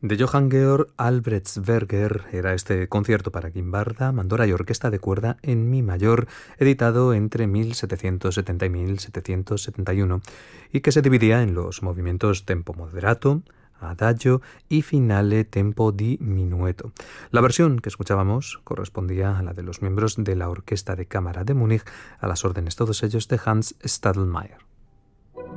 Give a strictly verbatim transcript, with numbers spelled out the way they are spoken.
De Johann Georg Albrechtsberger era este concierto para guimbarda, mandora y orquesta de cuerda en mi mayor, editado entre mil setecientos setenta y mil setecientos setenta y uno, y que se dividía en los movimientos tempo moderato, adagio y finale tempo di minueto. La versión que escuchábamos correspondía a la de los miembros de la Orquesta de Cámara de Múnich, a las órdenes todos ellos de Hans Stadelmeier.